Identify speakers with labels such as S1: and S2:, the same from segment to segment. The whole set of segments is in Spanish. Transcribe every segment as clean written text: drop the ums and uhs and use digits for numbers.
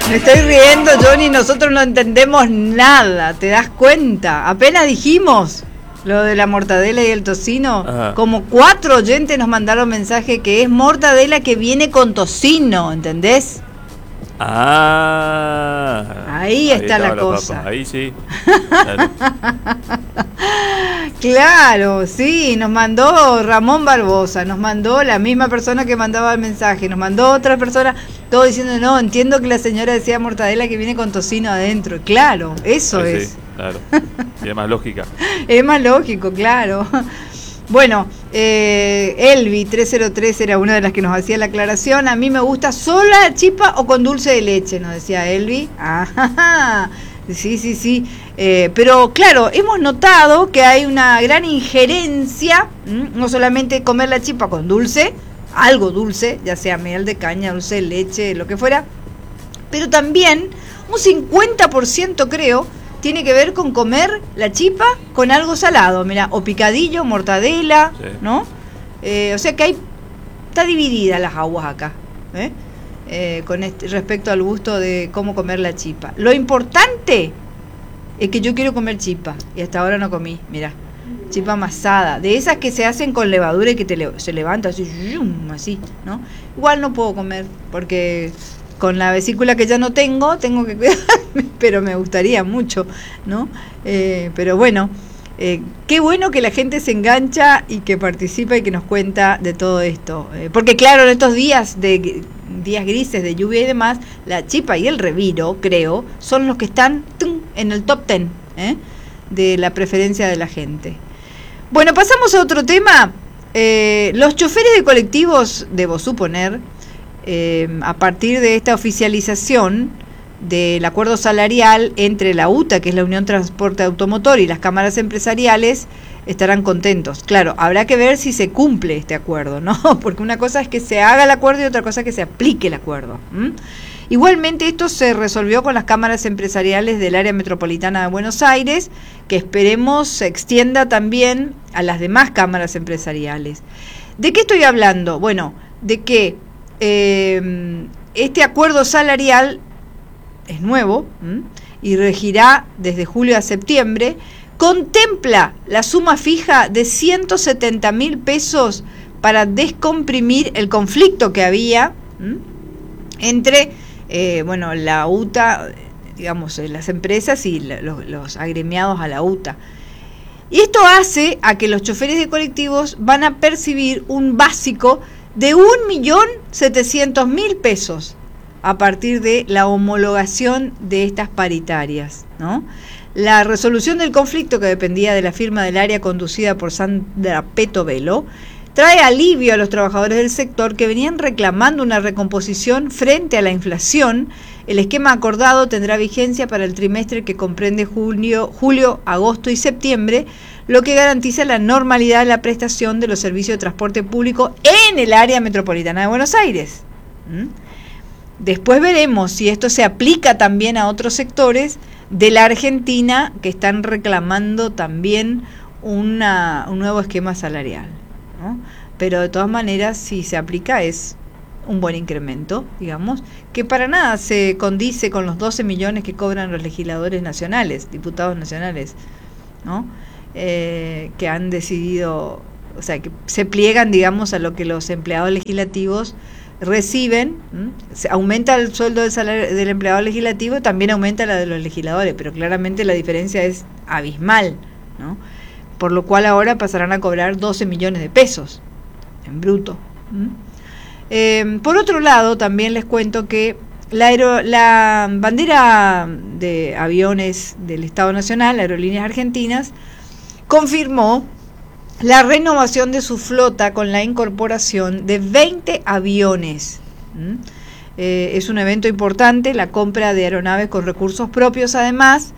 S1: Me estoy riendo, Johnny, nosotros no entendemos nada, ¿te das cuenta? Apenas dijimos lo de la mortadela y el tocino,
S2: Ajá.
S1: como 4 oyentes nos mandaron mensaje que es mortadela que viene con tocino, ¿entendés? Ahí está la cosa.
S2: Papa. Ahí sí. Claro.
S1: Claro, sí, nos mandó Ramón Barbosa, nos mandó la misma persona que mandaba el mensaje, nos mandó otra persona, todo diciendo, no, entiendo que la señora decía mortadela que viene con tocino adentro. Claro, eso
S2: Sí,
S1: es.
S2: sí, claro. Tiene más lógica.
S1: Es más lógico, claro. Bueno, Elvi 303 era una de las que nos hacía la aclaración. A mí me gusta sola chipa o con dulce de leche, nos decía Elvi. Ajá, sí. Pero claro, hemos notado que hay una gran injerencia, no solamente comer la chipa con dulce, algo dulce, ya sea miel de caña, dulce de leche, lo que fuera, pero también un 50% creo tiene que ver con comer la chipa con algo salado, mira, o picadillo, mortadela,
S2: Sí.
S1: ¿no? O sea que está dividida las aguas acá, con respecto al gusto de cómo comer la chipa. Lo importante es que yo quiero comer chipa, y hasta ahora no comí, mira, chipa amasada, de esas que se hacen con levadura y que se levanta así, ¿no? Igual no puedo comer, porque con la vesícula que ya no tengo que cuidarme, pero me gustaría mucho, ¿no? Pero bueno, qué bueno que la gente se engancha y que participa y que nos cuenta de todo esto. Porque claro, en estos días grises de lluvia y demás, la chipa y el reviro, creo, son los que están en el top 10 de la preferencia de la gente. Bueno, pasamos a otro tema. Los choferes de colectivos, debo suponer, a partir de esta oficialización del acuerdo salarial entre la UTA, que es la Unión Transporte Automotor, y las cámaras empresariales, estarán contentos. Claro, habrá que ver si se cumple este acuerdo, ¿no? Porque una cosa es que se haga el acuerdo y otra cosa es que se aplique el acuerdo. Igualmente esto se resolvió con las cámaras empresariales del área metropolitana de Buenos Aires, que esperemos se extienda también a las demás cámaras empresariales. ¿De qué estoy hablando? Bueno, de que este acuerdo salarial es nuevo y regirá desde julio a septiembre. Contempla la suma fija de 170.000 pesos para descomprimir el conflicto que había entre la UTA, digamos, las empresas y los agremiados a la UTA. Y esto hace a que los choferes de colectivos van a percibir un básico de 1.700.000 pesos a partir de la homologación de estas paritarias, ¿no? La resolución del conflicto, que dependía de la firma del área conducida por Sandra Petovelo, trae alivio a los trabajadores del sector que venían reclamando una recomposición frente a la inflación. El esquema acordado tendrá vigencia para el trimestre que comprende julio, agosto y septiembre, lo que garantiza la normalidad de la prestación de los servicios de transporte público en el área metropolitana de Buenos Aires. Después veremos si esto se aplica también a otros sectores de la Argentina que están reclamando también un nuevo esquema salarial, ¿no? Pero de todas maneras, si se aplica es un buen incremento, digamos, que para nada se condice con los 12 millones que cobran los legisladores nacionales, diputados nacionales, ¿no? Que han decidido, o sea, que se pliegan, digamos, a lo que los empleados legislativos reciben. Se aumenta el sueldo del empleado legislativo, también aumenta la de los legisladores, pero claramente la diferencia es abismal, ¿no? Por lo cual ahora pasarán a cobrar 12 millones de pesos en bruto. Por otro lado, también les cuento que la bandera de aviones del Estado Nacional, Aerolíneas Argentinas, confirmó la renovación de su flota con la incorporación de 20 aviones. Es un evento importante, la compra de aeronaves con recursos propios además,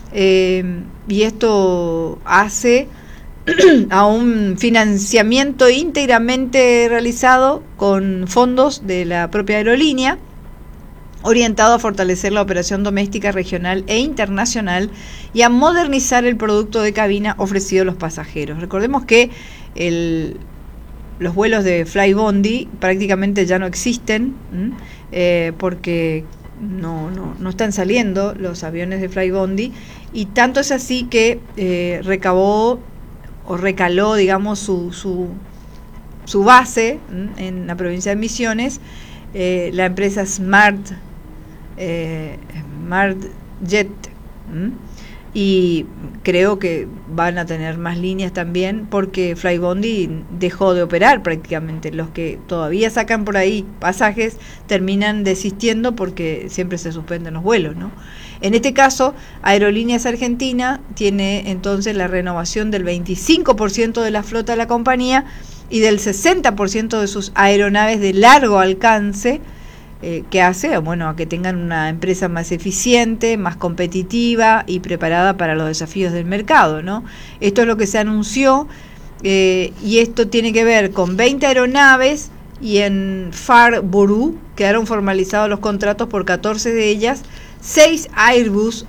S1: y esto hace a un financiamiento íntegramente realizado con fondos de la propia aerolínea, orientado a fortalecer la operación doméstica, regional e internacional y a modernizar el producto de cabina ofrecido a los pasajeros. Recordemos que los vuelos de Flybondi prácticamente ya no existen, porque no están saliendo los aviones de Flybondi, y tanto es así que recaló, digamos, su base en la provincia de Misiones, la empresa Smart Jet, y creo que van a tener más líneas también, porque Flybondi dejó de operar prácticamente. Los que todavía sacan por ahí pasajes terminan desistiendo porque siempre se suspenden los vuelos, ¿no? En este caso, Aerolíneas Argentina tiene entonces la renovación del 25% de la flota de la compañía y del 60% de sus aeronaves de largo alcance, que hace, bueno, a que tengan una empresa más eficiente, más competitiva y preparada para los desafíos del mercado, ¿no? Esto es lo que se anunció, y esto tiene que ver con 20 aeronaves, y en Farnborough quedaron formalizados los contratos por 14 de ellas, 6 Airbus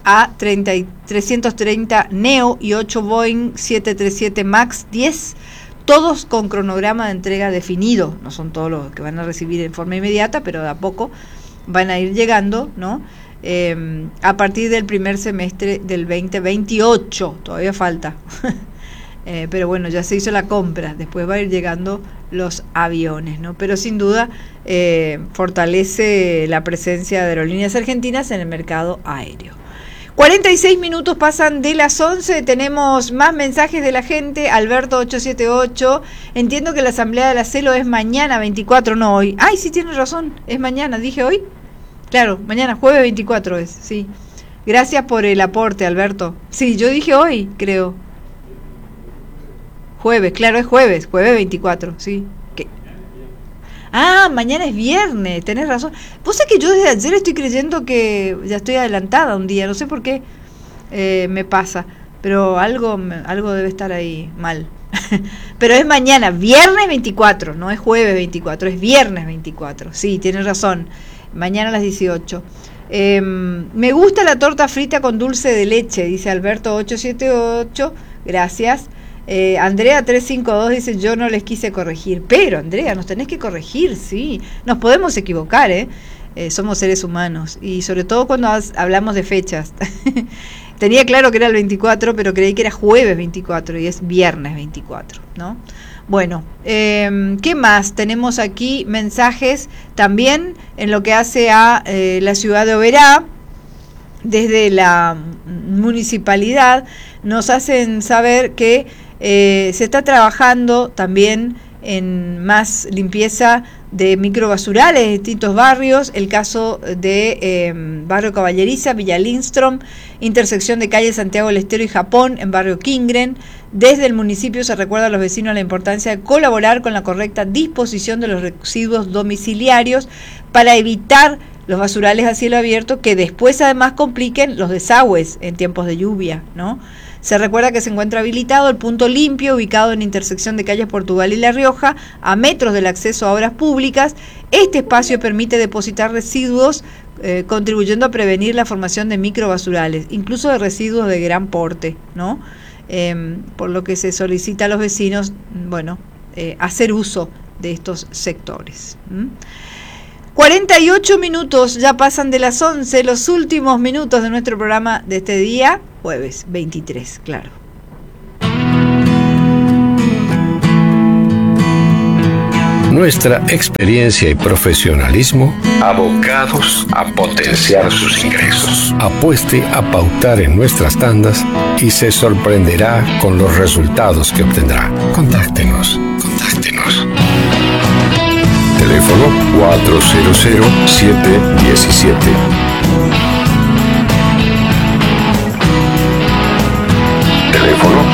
S1: A330 Neo y 8 Boeing 737 MAX 10, todos con cronograma de entrega definido. No son todos los que van a recibir en forma inmediata, pero de a poco van a ir llegando, ¿no? A partir del primer semestre del 2028, todavía falta. Pero bueno, ya se hizo la compra, después va a ir llegando los aviones, ¿no? Pero sin duda fortalece la presencia de Aerolíneas Argentinas en el mercado aéreo. 46 minutos pasan de las 11, tenemos más mensajes de la gente. Alberto 878, entiendo que la asamblea de la CELO es mañana 24, no hoy. Ay, sí, tienes razón, es mañana, dije hoy. Claro, mañana, jueves 24 es, sí. Gracias por el aporte, Alberto. Sí, yo dije hoy, creo. Jueves, claro, es jueves 24, sí. ¿Qué? Ah, mañana es viernes, tenés razón. Vos sabés que yo desde ayer estoy creyendo que ya estoy adelantada un día, no sé por qué me pasa, pero algo debe estar ahí mal. Pero es mañana, viernes 24, no es jueves 24, es viernes 24, sí, tienes razón, mañana a las 18. Me gusta la torta frita con dulce de leche, dice Alberto 878, gracias. Andrea 352 dice, yo no les quise corregir, pero Andrea, nos tenés que corregir, sí, nos podemos equivocar, somos seres humanos, y sobre todo cuando hablamos de fechas. Tenía claro que era el 24, pero creí que era jueves 24 y es viernes 24, ¿no? Bueno, ¿qué más? Tenemos aquí mensajes también en lo que hace a la ciudad de Oberá. Desde la municipalidad nos hacen saber que se está trabajando también en más limpieza de microbasurales de distintos barrios. El caso de Barrio Caballeriza, Villa Lindström, intersección de calle Santiago del Estero y Japón, en Barrio Kingren. Desde el municipio se recuerda a los vecinos la importancia de colaborar con la correcta disposición de los residuos domiciliarios para evitar los basurales a cielo abierto, que después además compliquen los desagües en tiempos de lluvia, ¿no? Se recuerda que se encuentra habilitado el punto limpio, ubicado en intersección de calles Portugal y La Rioja, a metros del acceso a obras públicas. Este espacio permite depositar residuos, contribuyendo a prevenir la formación de microbasurales, incluso de residuos de gran porte, ¿no? Por lo que se solicita a los vecinos, bueno, hacer uso de estos sectores. 48 minutos ya pasan de las 11, los últimos minutos de nuestro programa de este día, jueves 23, claro.
S3: Nuestra experiencia y profesionalismo abocados a potenciar sus ingresos. Apueste a pautar en nuestras tandas y se sorprenderá con los resultados que obtendrá. Contáctenos. Teléfono 400-717. Teléfono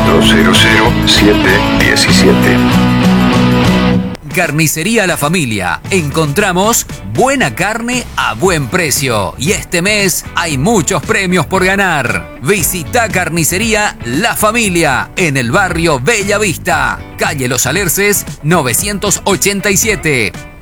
S3: 400-717.
S4: Carnicería La Familia. Encontramos buena carne a buen precio. Y este mes hay muchos premios por ganar. Visita Carnicería La Familia en el barrio Bella Vista, calle Los Alerces 987.